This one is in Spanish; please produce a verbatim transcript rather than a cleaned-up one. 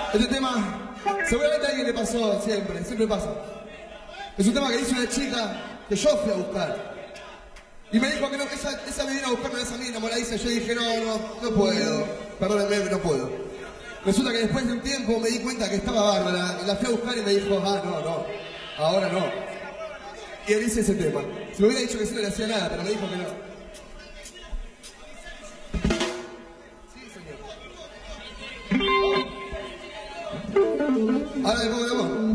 Este tema, seguramente a alguien le pasó siempre, siempre pasa. Es un tema que hizo una chica que yo fui a buscar. Y me dijo que no, esa, esa me vino a buscarme a esa mina enamoradiza. Yo dije, no, no, no puedo. Perdónenme, no puedo. Resulta que después de un tiempo me di cuenta que estaba bárbara. Y la fui a buscar y me dijo, ah, no, no, ahora no. Y él hice ese tema. Si me hubiera dicho que sí no le hacía nada, pero me dijo que no. Ahora le pongo el amor.